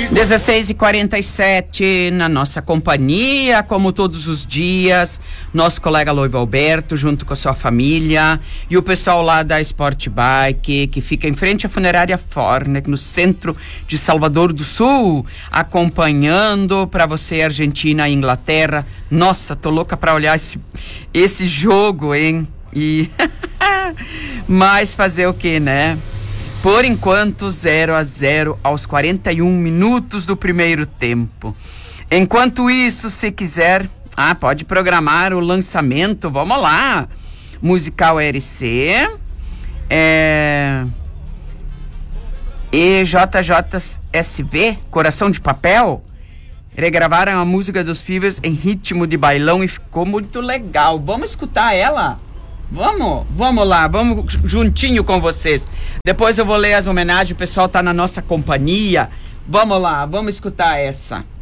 16h47 na nossa companhia, como todos os dias, nosso colega Loivo Alberto, junto com a sua família, e o pessoal lá da Sport Bike, que fica em frente à funerária Fornec, no centro de Salvador do Sul, acompanhando para você Argentina e Inglaterra. Nossa, tô louca para olhar esse jogo, hein? E mas fazer o que, né? Por enquanto, 0-0 aos 41 minutos do primeiro tempo. Enquanto isso, se quiser, pode programar o lançamento, vamos lá. Musical RC, EJJSV, Coração de Papel, regravaram a música dos Fibers em ritmo de bailão e ficou muito legal. Vamos escutar ela? Vamos lá, vamos juntinho com vocês. Depois eu vou ler as homenagens, o pessoal tá na nossa companhia. Vamos lá, vamos escutar essa.